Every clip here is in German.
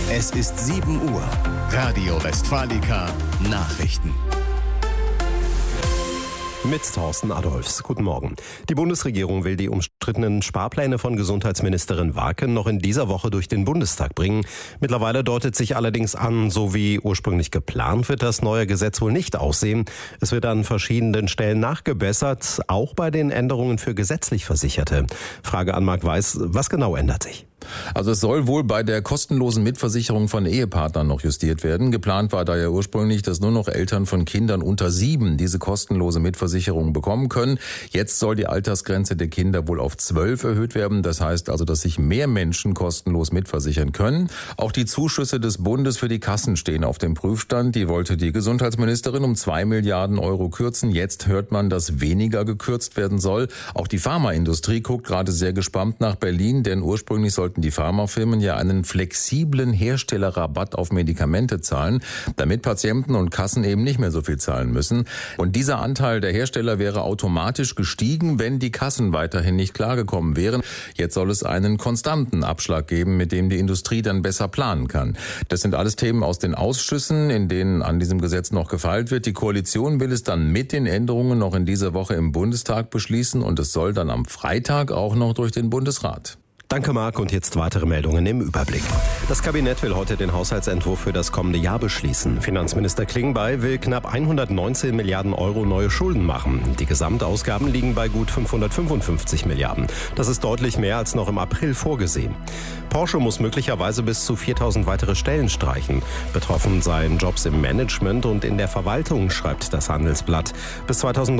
Es ist 7 Uhr. Radio Westfalica Nachrichten. Mit Thorsten Adolfs. Guten Morgen. Die Bundesregierung will die umstrittenen Sparpläne von Gesundheitsministerin Warken noch in dieser Woche durch den Bundestag bringen. Mittlerweile deutet sich allerdings an, so wie ursprünglich geplant, wird das neue Gesetz wohl nicht aussehen. Es wird an verschiedenen Stellen nachgebessert, auch bei den Änderungen für gesetzlich Versicherte. Frage an Marc Weiß, was genau ändert sich? Also es soll wohl bei der kostenlosen Mitversicherung von Ehepartnern noch justiert werden. Geplant war da ja ursprünglich, dass nur noch Eltern von Kindern unter 7 diese kostenlose Mitversicherung bekommen können. Jetzt soll die Altersgrenze der Kinder wohl auf 12 erhöht werden. Das heißt also, dass sich mehr Menschen kostenlos mitversichern können. Auch die Zuschüsse des Bundes für die Kassen stehen auf dem Prüfstand. Die wollte die Gesundheitsministerin um 2 Milliarden Euro kürzen. Jetzt hört man, dass weniger gekürzt werden soll. Auch die Pharmaindustrie guckt gerade sehr gespannt nach Berlin, denn ursprünglich sollten die Pharmafirmen ja einen flexiblen Herstellerrabatt auf Medikamente zahlen, damit Patienten und Kassen eben nicht mehr so viel zahlen müssen. Und dieser Anteil der Hersteller wäre automatisch gestiegen, wenn die Kassen weiterhin nicht klargekommen wären. Jetzt soll es einen konstanten Abschlag geben, mit dem die Industrie dann besser planen kann. Das sind alles Themen aus den Ausschüssen, in denen an diesem Gesetz noch gefeilt wird. Die Koalition will es dann mit den Änderungen noch in dieser Woche im Bundestag beschließen und es soll dann am Freitag auch noch durch den Bundesrat. Danke, Marc. Und jetzt weitere Meldungen im Überblick. Das Kabinett will heute den Haushaltsentwurf für das kommende Jahr beschließen. Finanzminister Klingbeil will knapp 119 Milliarden Euro neue Schulden machen. Die Gesamtausgaben liegen bei gut 555 Milliarden. Das ist deutlich mehr als noch im April vorgesehen. Porsche muss möglicherweise bis zu 4000 weitere Stellen streichen. Betroffen seien Jobs im Management und in der Verwaltung, schreibt das Handelsblatt. Bis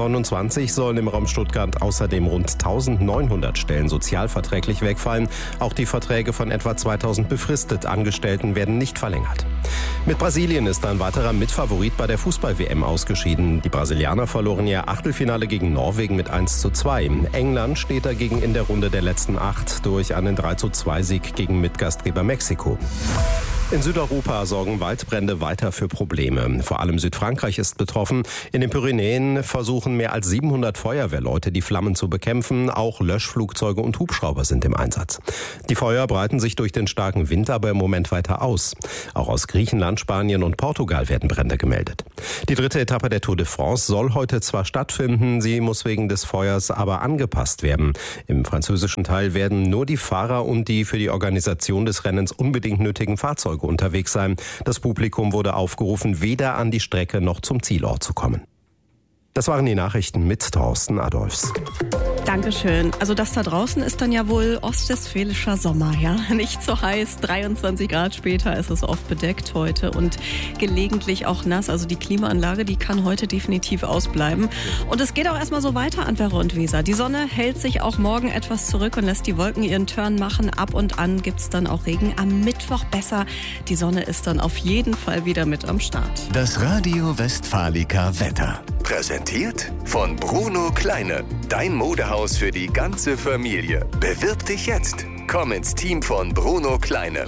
2029 sollen im Raum Stuttgart außerdem rund 1900 Stellen sozialverträglich wegfallen. Auch die Verträge von etwa 2000 befristet Angestellten werden nicht verlängert. Mit Brasilien ist ein weiterer Mitfavorit bei der Fußball-WM ausgeschieden. Die Brasilianer verloren ihr Achtelfinale gegen Norwegen mit 1:2. England steht dagegen in der Runde der letzten 8 durch einen 3:2-Sieg gegen Mitgastgeber Mexiko. In Südeuropa sorgen Waldbrände weiter für Probleme. Vor allem Südfrankreich ist betroffen. In den Pyrenäen versuchen mehr als 700 Feuerwehrleute, die Flammen zu bekämpfen. Auch Löschflugzeuge und Hubschrauber sind im Einsatz. Die Feuer breiten sich durch den starken Wind aber im Moment weiter aus. Auch aus Griechenland, Spanien und Portugal werden Brände gemeldet. Die 3. Etappe der Tour de France soll heute zwar stattfinden, sie muss wegen des Feuers aber angepasst werden. Im französischen Teil werden nur die Fahrer und die für die Organisation des Rennens unbedingt nötigen Fahrzeuge unterwegs sein. Das Publikum wurde aufgerufen, weder an die Strecke noch zum Zielort zu kommen. Das waren die Nachrichten mit Thorsten Adolfs. Dankeschön. Also das da draußen ist dann ja wohl ostwestfälischer Sommer, ja? Nicht so heiß, 23 Grad später ist es oft bedeckt heute und gelegentlich auch nass. Also die Klimaanlage, die kann heute definitiv ausbleiben. Und es geht auch erstmal so weiter an Werre und Weser. Die Sonne hält sich auch morgen etwas zurück und lässt die Wolken ihren Turn machen. Ab und an gibt's dann auch Regen. Am Mittwoch besser. Die Sonne ist dann auf jeden Fall wieder mit am Start. Das Radio Westfalica Wetter. Präsentiert von Bruno Kleine. Dein Modehaus für die ganze Familie. Bewirb dich jetzt. Komm ins Team von Bruno Kleine.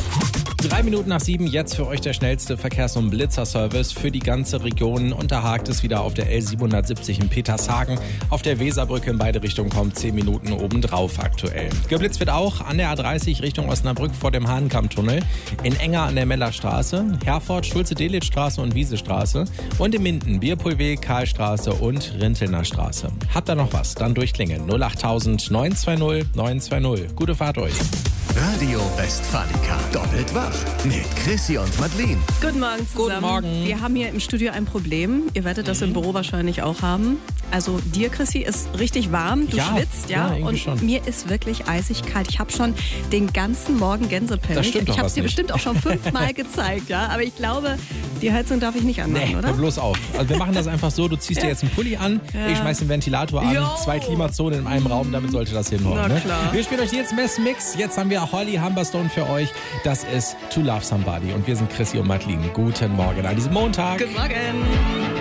3 Minuten nach 7, jetzt für euch der schnellste Verkehrs- und Blitzerservice für die ganze Region. Und da hakt es wieder auf der L770 in Petershagen. Auf der Weserbrücke in beide Richtungen kommt 10 Minuten obendrauf aktuell. Geblitzt wird auch an der A30 Richtung Osnabrück vor dem Hahnkammtunnel, in Enger an der Mellerstraße, Herford, Schulze-Delitzsch-Straße und Wiesestraße und in Minden, Bierpulweg, Karlstraße und Rintelner Straße. Habt ihr noch was? Dann durchklingeln. 08000 920 920. Gute Fahrt euch. Radio Westfalica. Doppelt wach. Mit Chrissy und Madeleine. Guten Morgen zusammen. Guten Morgen. Wir haben hier im Studio ein Problem. Ihr werdet das im Büro wahrscheinlich auch haben. Also dir, Chrissy, ist richtig warm. Du schwitzt, ja. Und schon. Mir ist wirklich eisig kalt. Ich habe schon den ganzen Morgen Gänsepelz. Das stimmt doch ich habe es dir nicht. bestimmt auch schon 5-mal gezeigt, ja. Aber ich glaube, die Heizung darf ich nicht anmachen, oder? Hör bloß auf. Also wir machen das einfach so, du ziehst dir jetzt einen Pulli an, ich schmeiß den Ventilator an, Jo. 2 Klimazonen in einem Raum, damit sollte das hinhauen. Na Ne? klar. Wir spielen euch jetzt Mess Mix. Jetzt haben wir Holly Humberstone für euch. Das ist To Love Somebody. Und wir sind Chrissy und Madeleine. Guten Morgen an diesem Montag. Guten Morgen.